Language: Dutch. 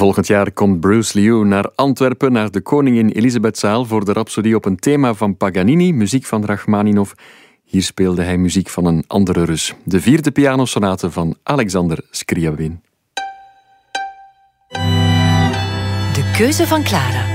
Volgend jaar komt Bruce Liu naar Antwerpen, naar de Koningin Elisabethzaal, voor de Rhapsodie op een thema van Paganini, muziek van Rachmaninov. Hier speelde hij muziek van een andere Rus. De 4e pianosonate van Alexander Scriabin. De keuze van Clara.